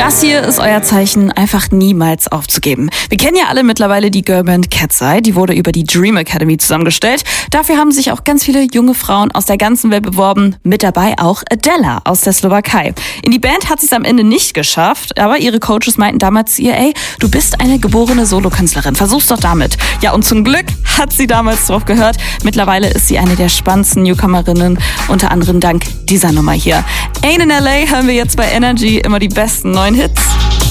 Das hier ist euer Zeichen, einfach niemals aufzugeben. Wir kennen ja alle mittlerweile die Girlband Cat's Eye, die wurde über die Dream Academy zusammengestellt. Dafür haben sich auch ganz viele junge Frauen aus der ganzen Welt beworben, mit dabei auch Adela aus der Slowakei. In die Band hat sie es am Ende nicht geschafft, aber ihre Coaches meinten damals zu ihr, ey, du bist eine geborene Solokünstlerin, versuch's doch damit. Ja, und zum Glück hat sie damals drauf gehört. Mittlerweile ist sie eine der spannendsten Newcomerinnen, unter anderem dank dieser Nummer hier. Ain't in LA hören wir jetzt bei Energy immer die besten neuen Hits.